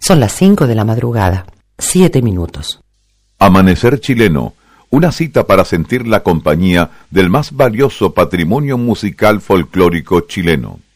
Son las 5 de la madrugada, 7 minutos. Amanecer chileno, una cita para sentir la compañía del más valioso patrimonio musical folclórico chileno.